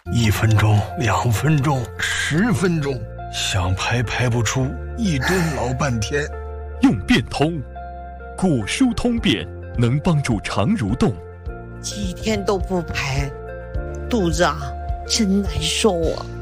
1分钟、2分钟、10分钟，想排不出，一顿老半天。 用便通，果蔬通便能帮助肠蠕动。 几天都不排，肚子真难受啊。